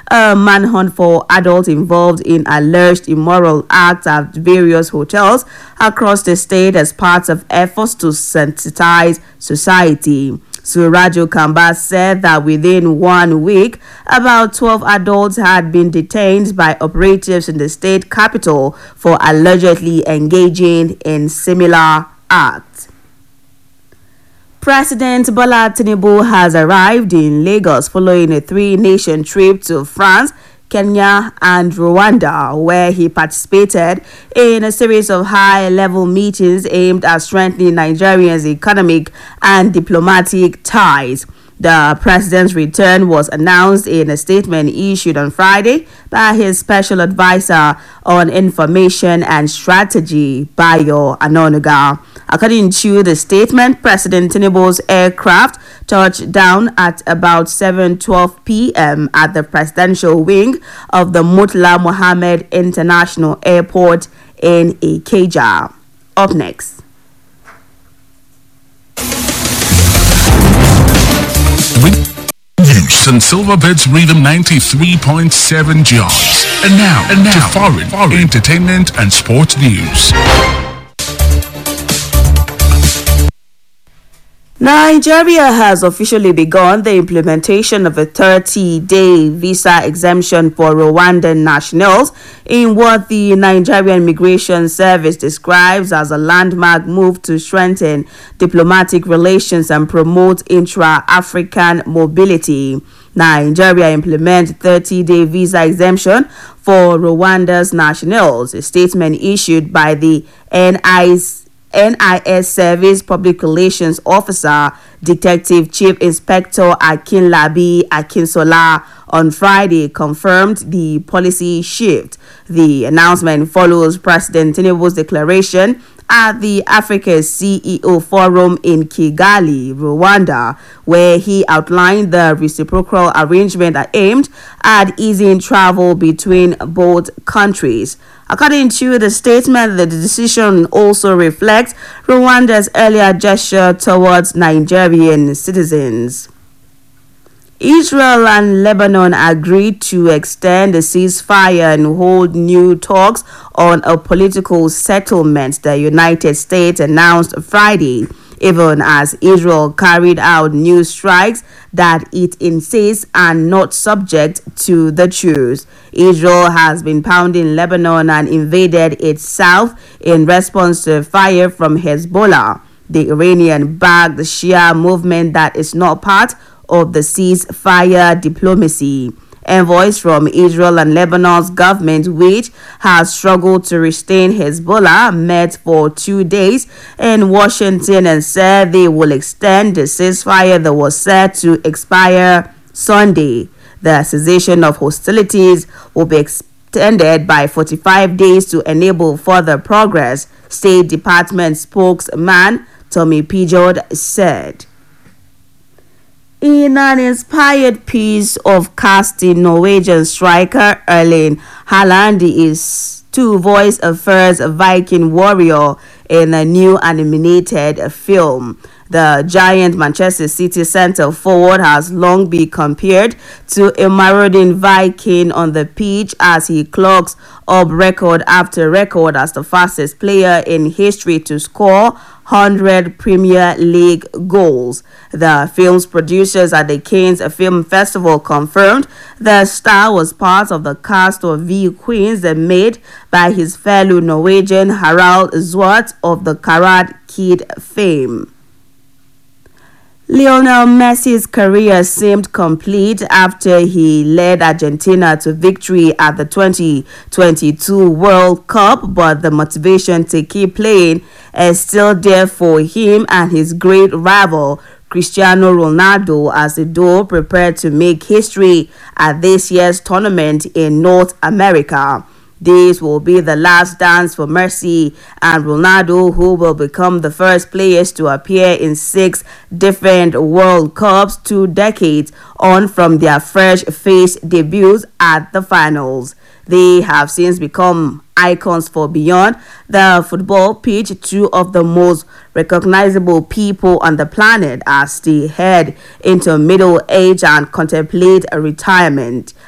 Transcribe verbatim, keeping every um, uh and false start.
a manhunt for adults involved in alleged immoral acts at various hotels across the state as part of efforts to sensitize society. Suraju Kamba said that within one week, about twelve adults had been detained by operatives in the state capital for allegedly engaging in similar acts. President Bola Tinubu has arrived in Lagos following a three-nation trip to France, Kenya and Rwanda, where he participated in a series of high-level meetings aimed at strengthening Nigeria's economic and diplomatic ties. The president's return was announced in a statement issued on Friday by his special advisor on information and strategy, Bayo Anonuga. According to the statement, President Tinubu's aircraft touched down at about seven twelve p.m. at the presidential wing of the Murtala Mohammed International Airport in Ikeja. Up next. News and Silverbirds Rhythm ninety-three point seven jobs. And now, and now to foreign, foreign entertainment and sports news. Nigeria has officially begun the implementation of a thirty-day visa exemption for Rwandan nationals in what the Nigerian Immigration Service describes as a landmark move to strengthen diplomatic relations and promote intra-African mobility. Nigeria implements thirty-day visa exemption for Rwanda's nationals, a statement issued by the N I S N I S Service Public Relations Officer, Detective Chief Inspector Akinlabi Akinsola, on Friday confirmed the policy shift. The announcement follows President Tinubu's declaration at the Africa C E O Forum in Kigali, Rwanda, where he outlined the reciprocal arrangement aimed at easing travel between both countries. According to the statement, the decision also reflects Rwanda's earlier gesture towards Nigerian citizens. Israel and Lebanon agreed to extend the ceasefire and hold new talks on a political settlement, the United States announced Friday, even as Israel carried out new strikes that it insists are not subject to the truce. Israel has been pounding Lebanon and invaded its south in response to fire from Hezbollah, the Iranian-backed Shia movement that is not part of the ceasefire diplomacy. Envoys from Israel and Lebanon's government, which has struggled to restrain Hezbollah, met for two days in Washington and said they will extend the ceasefire that was set to expire Sunday. The cessation of hostilities will be extended by forty-five days to enable further progress, State Department spokesman Tommy Pijot said. In an inspired piece of casting, Norwegian striker Erling Haaland is to voice a first Viking warrior in a new animated film. The giant Manchester City centre forward has long been compared to a marauding Viking on the pitch as he clocks up record after record as the fastest player in history to score one hundred Premier League goals. The film's producers at the Cannes Film Festival confirmed the star was part of the cast of V Queens made by his fellow Norwegian Harald Zwart of the Karate Kid fame. Lionel Messi's career seemed complete after he led Argentina to victory at the twenty twenty-two World Cup, but the motivation to keep playing is still there for him and his great rival Cristiano Ronaldo as the duo prepare to make history at this year's tournament in North America. This will be the last dance for Messi and Ronaldo, who will become the first players to appear in six different World Cups two decades on from their fresh-faced debuts at the finals. They have since become icons for beyond the football pitch, two of the most recognizable people on the planet as they head into middle age and contemplate a retirement.